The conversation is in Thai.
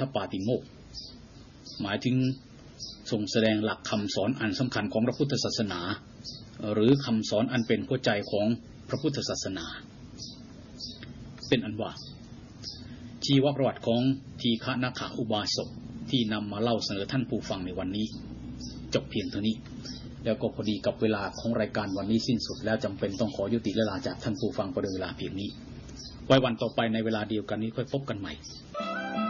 ปาติโมกข์หมายถึงทรงแสดงหลักคำสอนอันสำคัญของพระพุทธศาสนาหรือคำสอนอันเป็นหัวใจของพระพุทธศาสนาเป็นอันว่าชีวประวัติของทีฆนาคอุบาสกที่นำมาเล่าเสนอท่านผู้ฟังในวันนี้จบเพียงเท่านี้แล้วก็พอดีกับเวลาของรายการวันนี้สิ้นสุดแล้วจำเป็นต้องขอยุติและลาจากท่านผู้ฟังประเดี๋ยวเวลาเพียงนี้ไว้วันต่อไปในเวลาเดียวกันนี้ค่อยพบกันใหม่